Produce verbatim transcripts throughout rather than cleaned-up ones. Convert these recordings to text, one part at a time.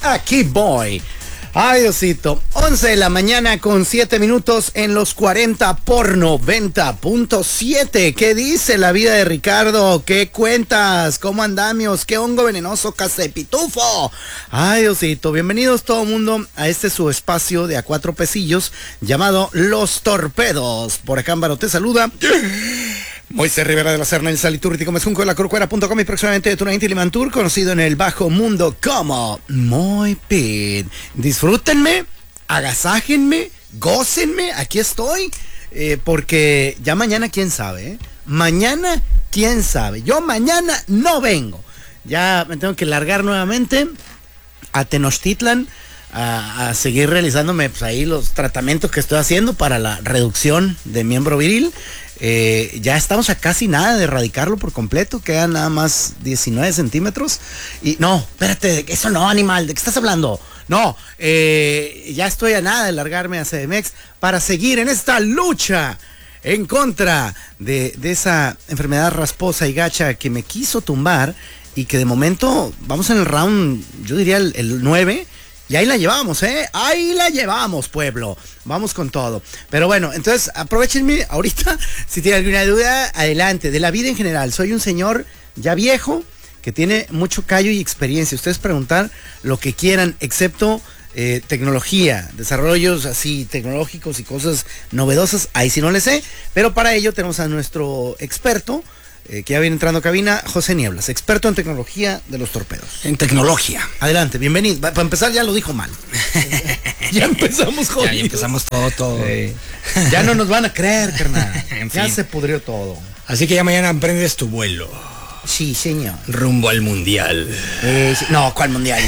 Aquí voy. Ay, Diosito. once de la mañana con siete minutos en los cuarenta por noventa punto siete. ¿Qué dice la vida de Ricardo? ¿Qué cuentas? ¿Cómo andamios? ¿Qué hongo venenoso cacepitufo? Ay, Diosito. Bienvenidos todo el mundo a este su espacio de a cuatro pesillos llamado Los Torpedos. Por acá Ámbaro te saluda. Moisés Rivera de la Serna, el Saliturri, Gómez Junco de la Corcuera punto com y próximamente de Tunainti Limantur, conocido en el bajo mundo como Muy Pit. Disfrútenme, agasájenme, gócenme, aquí estoy, eh, porque ya mañana quién sabe, ¿eh? Mañana quién sabe, yo mañana no vengo, ya me tengo que largar nuevamente a Tenochtitlan a, a seguir realizándome pues, ahí los tratamientos que estoy haciendo para la reducción de miembro viril. Eh, ya estamos a casi nada de erradicarlo por completo, quedan nada más diecinueve centímetros y no, espérate, eso no, animal, ¿de qué estás hablando? No, eh, ya estoy a nada de largarme a C D M X para seguir en esta lucha en contra de, de esa enfermedad rasposa y gacha que me quiso tumbar y que de momento vamos en el round, yo diría el, el nueve. Y ahí la llevamos, ¿eh? Ahí la llevamos, pueblo. Vamos con todo. Pero bueno, entonces aprovechenme ahorita. Si tienen alguna duda, adelante. De la vida en general. Soy un señor ya viejo que tiene mucho callo y experiencia. Ustedes preguntar lo que quieran, excepto eh, tecnología, desarrollos así tecnológicos y cosas novedosas. Ahí sí no les sé. Pero para ello tenemos a nuestro experto, Eh, que ya viene entrando a cabina, José Nieblas, experto en tecnología de los torpedos. En tecnología. Adelante, bienvenido. Para empezar ya lo dijo mal. Ya empezamos jodidos. Ya, ya empezamos todo, todo. Sí. Ya no nos van a creer, carnal. En Ya fin. se pudrió todo. Así que ya mañana emprendes tu vuelo. Sí, señor. Rumbo al mundial. Eh, sí. No, ¿cuál mundial?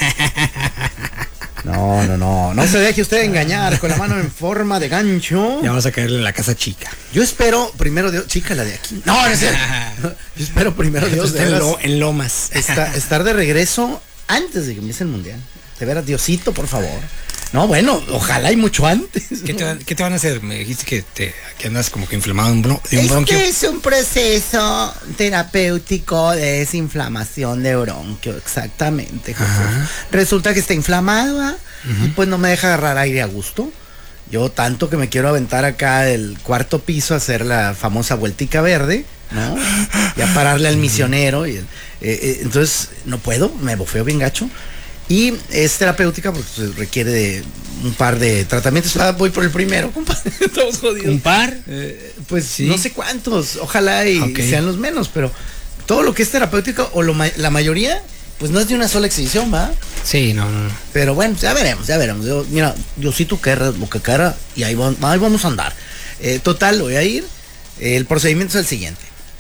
No, no, no. No se deje usted engañar con la mano en forma de gancho. Ya vamos a caerle en la casa chica. Yo espero, primero Dios, chica la de aquí. No, no es cierto. Yo espero primero Dios de en, veras, lo, en Lomas. esta- estar de regreso antes de que empiece el mundial. De veras, Diosito, por favor. No, bueno, ojalá y mucho antes. ¿Qué ¿no? te, van- ¿Qué te van a hacer? Me dijiste que, te, que andas como que inflamado de un, bron- de un Este bronquio. es un proceso terapéutico de desinflamación de bronquio, exactamente, José. Ajá. Resulta que está inflamado, ¿ah? Y pues no me deja agarrar aire a gusto. Yo tanto que me quiero aventar acá del cuarto piso a hacer la famosa vueltica verde, ¿no? Y a pararle al misionero. Y, eh, eh, entonces no puedo, me bofeo bien gacho. Y es terapéutica porque pues, requiere de un par de tratamientos. Ah, voy por el primero, compadre. Estamos jodidos. ¿Un par? Eh, pues Sí. no sé cuántos, ojalá y Ok. sean los menos, pero todo lo que es terapéutico o lo ma- la mayoría, pues no es de una sola exhibición, ¿va? Sí, no, no, no. Pero bueno, ya veremos, ya veremos. Yo, mira, yo sí tú querrás lo que cara y ahí, va- ahí vamos a andar. Eh, total, voy a ir. El procedimiento es el siguiente.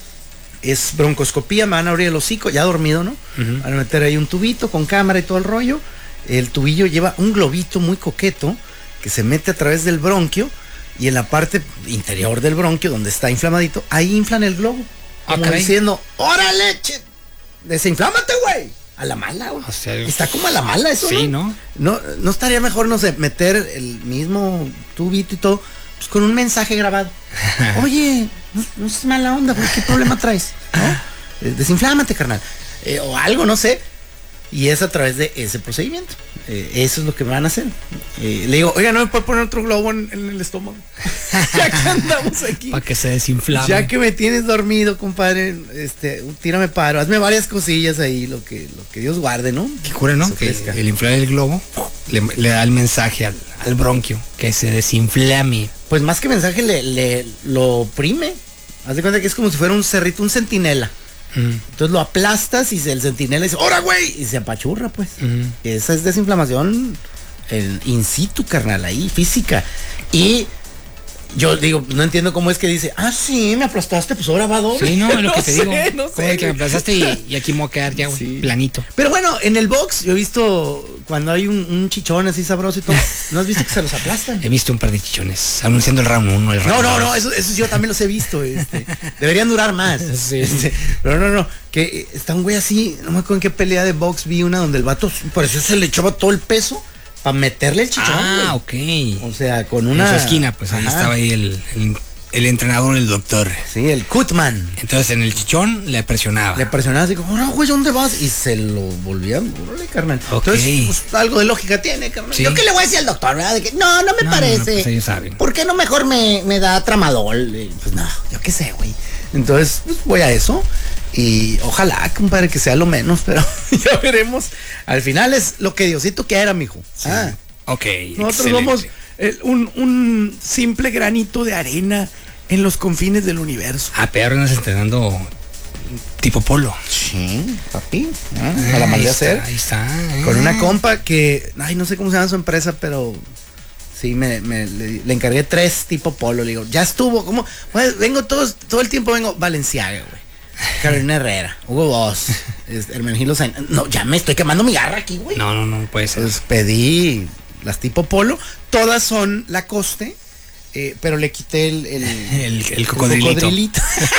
Es broncoscopía, me van a abrir el hocico, ya dormido, ¿no? Ujú. Van a meter ahí un tubito con cámara y todo el rollo. El tubillo lleva un globito muy coqueto que se mete a través del bronquio y en la parte interior del bronquio, donde está inflamadito, ahí inflan el globo. Ah, Como caray. diciendo, ¡órale, che! ¡Desinflámate, güey! A la mala, güey. O sea, Está como a la mala eso, sí, ¿no? ¿no? No, no estaría mejor, no sé, meter el mismo tubito y todo, pues con un mensaje grabado. Oye, no, no es mala onda, güey, ¿qué problema traes? ¿No? Eh, desinflámate, carnal. Eh, o algo, no sé. Y es a través de ese procedimiento. Eh, eso es lo que me van a hacer. Eh, le digo, oiga, ¿no me puede poner otro globo en, en el estómago? Ya que andamos aquí. Para que se desinflame. Ya que me tienes dormido, compadre, este, tírame paro, hazme varias cosillas ahí, lo que, lo que Dios guarde, ¿no? Qué cura, ¿no? Se Que ofrezca. el inflar el globo le, le da el mensaje al, al bronquio. Que se desinflame. Pues más que mensaje le, le lo oprime. Haz de cuenta que es como si fuera un cerrito, un centinela. Mm. Entonces lo aplastas y se- el centinela dice, ¡ora, güey! Y se apachurra, pues. Ujú. Esa es desinflamación el in situ, carnal, ahí, física. Y yo digo, no entiendo cómo es que dice, ah, sí, me aplastaste, pues ahora va doble. Sí, no, es lo que te sé, digo. no sé. Puede que me aplazaste y, y aquí me voy a quedar ya, güey, Sí. planito. Pero bueno, en el box yo he visto cuando hay un, un chichón así sabroso y todo, ¿no has visto que se los aplastan? He visto un par de chichones anunciando el round uno. El No, round no, dos. no, eso, eso yo también los he visto. Este, deberían durar más. Sí. Este, pero no, no, que eh, está un güey así, no me acuerdo en qué pelea de box vi una donde el vato, por eso se le echaba todo el peso para meterle el chichón. Ah, güey. ok. O sea, con Una... una. En su esquina, pues ahí Ajá. estaba ahí el, el, el entrenador, el doctor. Sí, el Kutman. Entonces en el chichón le presionaba. Le presionaba así como, no, güey, ¿dónde vas? Y se lo volvía, órale, carnal. Ok. Entonces, pues, algo de lógica tiene, carnal. Sí. ¿Yo qué le voy a decir al doctor, verdad? De que, no, no me No, parece. no, pues ellos saben. ¿Por qué no mejor me, me da tramadol? Y, pues no, yo qué sé, güey. Entonces, pues voy a eso. Y ojalá, compadre, que sea lo menos, pero ya veremos. Al final es lo que Diosito quiera, mijo. Sí. Ah. Ok. Nosotros excelente. somos eh, un, un simple granito de arena en los confines del universo. Ah, pero andas entrenando tipo polo. Sí, papi. Ah, me la mandé a hacer. Ahí está. Eh. Con una compa que, ay, no sé cómo se llama su empresa, pero sí, me, me le, le encargué tres tipo polo. Le digo, ya estuvo, ¿cómo? Pues, vengo todo, todo el tiempo, vengo Valenciaga, güey. Carolina Herrera, Hugo Boss, Hermenegildo Sainz. No, ya me estoy quemando mi garra aquí, güey. No, no, no puede ser. Pues pedí las tipo polo, todas son Lacoste, eh, pero le quité el el, el, el cocodrilito. El cocodrilito.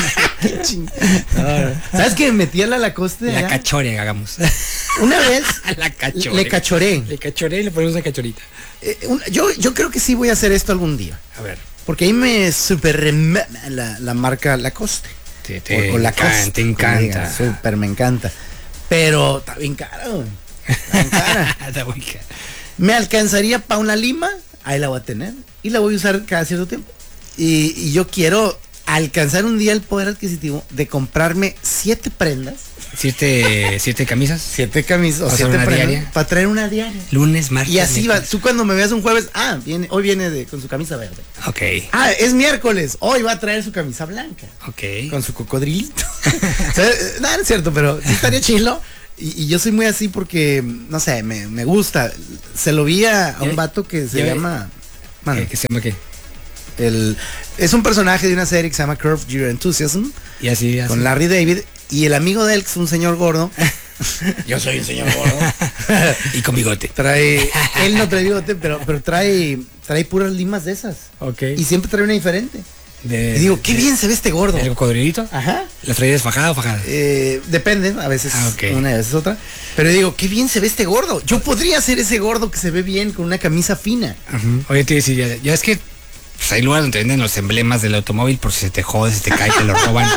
¿Sabes que me metí a la Lacoste? La allá? cachore, hagamos. Una vez la cachore. le cachoré. Le cachoré y le ponemos una cachorita. Eh, un, yo, yo creo que sí voy a hacer esto algún día. A ver. Porque ahí me super la, la marca Lacoste. Te, te, o, o Lacoste, te encanta. Súper, me encanta. Pero está bien caro. Está bien cara. Está muy cara. Me alcanzaría para una lima, ahí la voy a tener. Y la voy a usar cada cierto tiempo. Y, y yo quiero alcanzar un día el poder adquisitivo de comprarme siete prendas. ¿Siete, siete camisas? Siete camisas o siete prendas. Para traer una diaria. Lunes, martes. Y así va. Tú cuando me veas un jueves, ah, viene, hoy viene de, con su camisa verde. Ok. Ah, es miércoles. Hoy va a traer su camisa blanca. Ok. Con su cocodrilito. O sea, no, no es cierto, pero sí estaría chilo. Y, y yo soy muy así porque, no sé, me, me gusta. Se lo vi a, a un vato que se llama... Mano, ¿Qué, ¿Qué se llama qué? El, es un personaje de una serie que se llama Curve Your Enthusiasm. Y así, así. Con Larry David. Y el amigo de él, que es un señor gordo. Yo soy un señor gordo. Y con bigote. Trae... Él no trae bigote, pero, pero trae, trae puras limas de esas. Ok. Y siempre trae una diferente. De, y digo, qué de, bien se ve este gordo. ¿El cocodrilito? Ajá. ¿La traías fajada o fajada? Eh, depende, a veces ah, okay. una y a veces otra. Pero digo, qué bien se ve este gordo. Yo podría ser ese gordo que se ve bien con una camisa fina. Uh-huh. Oye, te decía, ya, ya es que pues, hay lugares donde venden los emblemas del automóvil por si se te jode, se te cae, te lo roban.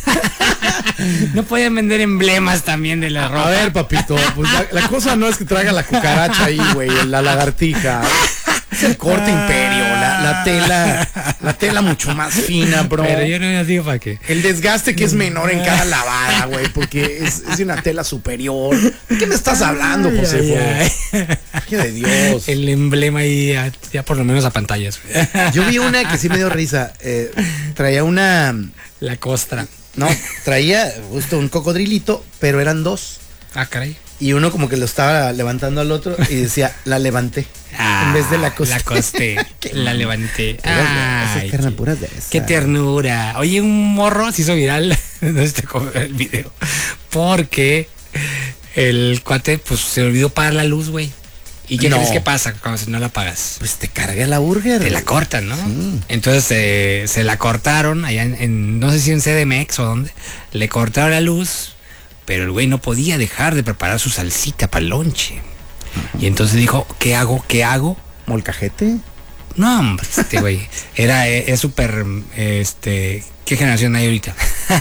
No pueden vender emblemas también de la ropa. A ver, papito, pues la, la cosa no es que traiga la cucaracha ahí, güey, la lagartija. Es el corte imperio, la, la tela, la tela mucho más fina, bro. Pero yo no digo para qué. El desgaste que es menor en cada lavada, güey, porque es, es una tela superior. ¿De qué me estás hablando, José? Ay, ay. ¡Qué de Dios! El emblema ahí ya, ya por lo menos a pantallas. Yo vi una que sí me dio risa. Eh, traía una... La costra. No, traía justo un cocodrilito, pero eran dos. Ah, caray. Y uno como que lo estaba levantando al otro y decía, la levanté. Ah, en vez de la costé. La costé. La levanté. Ay, qué, puras de esa. Qué ternura. Oye, un morro se hizo viral. No sé cómo ver el video. Porque el cuate, pues, se olvidó pagar la luz, güey. ¿Y qué no. crees que pasa cuando no la pagas? Pues te carga la burger. Te la cortan, ¿no? Sí. Entonces eh, se la cortaron allá en, en, no sé si en C D M X o dónde. Le cortaron la luz. Pero el güey no podía dejar de preparar su salsita para el lonche. Uh-huh. Y entonces dijo, ¿qué hago? ¿Qué hago? ¿Molcajete? No, hombre, este güey. Era, es súper, este, ¿qué generación hay ahorita?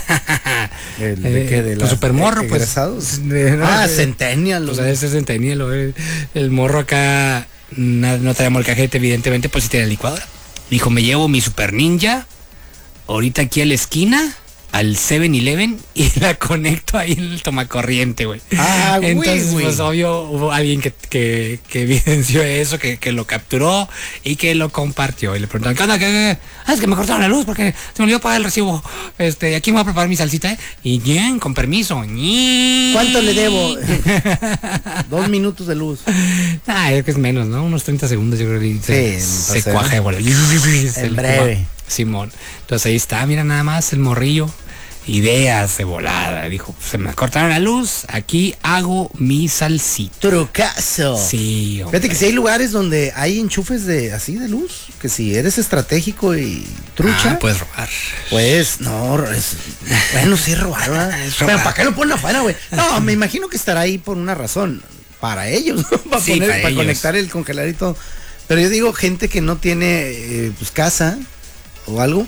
¿El de qué? ¿De los super morro, pues. De, no, ah, Centennial. O sea, ese es Centennial. El, el morro acá no, no traía molcajete, evidentemente, pues sí tenía licuadora. Dijo, me llevo mi super ninja ahorita aquí a la esquina, al seven eleven, y la conecto ahí en el tomacorriente, güey. Ah, entonces, güey, pues güey. obvio, hubo alguien que, que, que evidenció eso, que, que lo capturó y que lo compartió. Y le preguntaron, ¿qué onda? ¿Qué, qué? Ah, es que me cortaron la luz porque se me olvidó pagar el recibo. Este, aquí me voy a preparar mi salsita, ¿eh? Y bien, con permiso. ¿Cuánto le debo? Dos minutos de luz. Ah, es que es menos, ¿no? Unos treinta segundos, yo creo que se, sí, se cuaja, güey. En breve. Simón. Entonces ahí está, mira nada más el morrillo. Ideas de volada. Dijo, se me cortaron la luz, aquí hago mi salsita. Trucazo. Sí, hombre. Fíjate que si hay lugares donde hay enchufes de así de luz, que si eres estratégico y trucha, ah, puedes robar. Pues, no, es, bueno, sí es robar, ¿verdad? Es robar. Pero ¿para qué lo ponen afuera, güey? No, me imagino que estará ahí por una razón. Para ellos, ¿no? Para, sí, poner, para, para ellos. conectar el congelador y todo. Pero yo digo, gente que no tiene, eh, pues, casa o algo.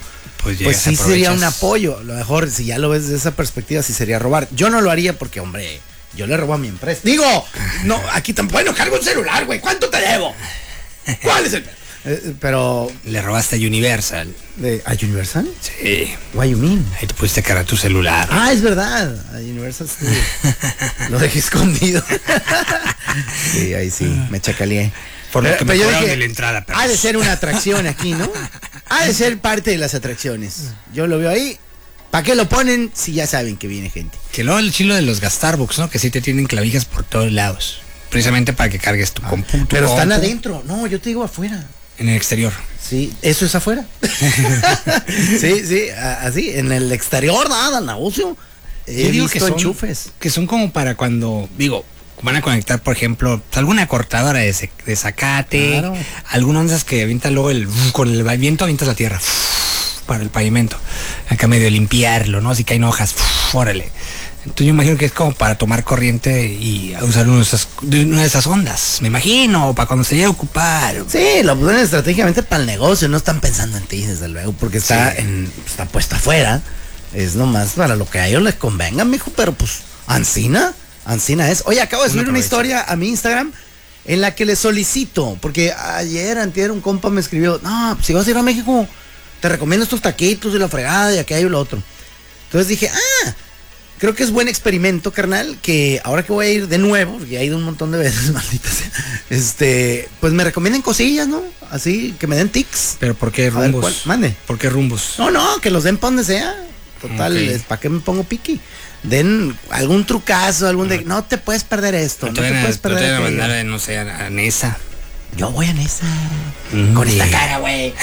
pues, pues sí aprovechas. sería un apoyo. A lo mejor, si ya lo ves desde esa perspectiva, sí sería robar. Yo no lo haría porque, hombre, yo le robo a mi empresa. Digo, no, aquí tampoco, bueno, cargo un celular, güey, ¿cuánto te debo? ¿Cuál es el...? Eh, pero... Le robaste a Universal. ¿De, ¿A Universal? Sí. What you mean? Ahí te pusiste cargar tu celular. Ah, es verdad. A Universal sí. Lo dejé escondido. Sí, ahí sí, me chacaleé. Por lo Pero- que me pero yo cobraron dije, de la entrada, pero ha de ser una atracción aquí, ¿no? Ha de ser parte de las atracciones. Yo lo veo ahí. ¿Para qué lo ponen si ya saben que viene gente? Que luego el chilo de los Gastarbucks, ¿no? Que sí te tienen clavijas por todos lados. Precisamente para que cargues tu compu. tu Pero están compu adentro. No, yo te digo afuera. En el exterior. Sí, eso es afuera. Sí, sí, a- así, en el exterior, nada, el negocio. He Yo digo visto que son, enchufes. que son como para cuando, digo, van a conectar, por ejemplo, alguna cortadora de, sec- de zacate, Claro. algunas ondas que avientan luego el, con el viento avientas la tierra para el pavimento. Acá medio limpiarlo, ¿no? Si caen hojas, órale. Entonces yo imagino que es como para tomar corriente y usar uno de esas, de una de esas ondas, me imagino, para cuando se llegue a ocupar. Sí, lo ponen estratégicamente para el negocio, no están pensando en ti, desde luego, porque está Sí. en, está puesta afuera. Es nomás para lo que a ellos les convenga, mijo, pero pues, Ancina, Ancina es. Oye, acabo de Uno subir una aprovecha. historia a mi Instagram en la que le solicito, porque ayer, antier, un compa me escribió, no, pues si vas a ir a México, te recomiendo estos taquitos y la fregada y aquello y lo otro. Entonces dije, ah, creo que es buen experimento, carnal, que ahora que voy a ir de nuevo, porque he ido un montón de veces, maldita sea, este, pues me recomienden cosillas, ¿no? Así, que me den tics. Pero ¿por qué A ver, rumbos? ¿cuál? Mande. ¿Por qué rumbos? No, no, que los den para donde sea. Total, Ok. ¿para qué me pongo piqui? Den algún trucazo, algún de, no te puedes perder esto, no, No te te van a, puedes no te perder van a aquello. mandar, no sé, a, a Nesa. Yo voy a Nesa. Mm, Con esta sí. cara, güey.